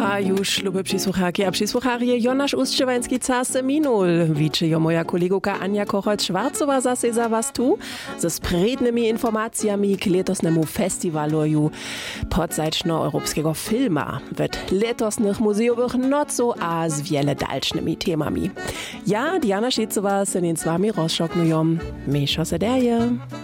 A już, lubię przysłuchaki, a przysłuchari Jonasz Ustrzewański czas minul. Wiczy moja koleguka Ania Kochot-Schwarzowa zase za was tu ze sprednymi informacjami k letosnemu festiwalu podzajczno-europejskiego filma w letosnych muzeowych nocu a z wiele dalsznymi temami. Ja, Diana Szydzowa, se z wami rozszoknuję. Misza se derje.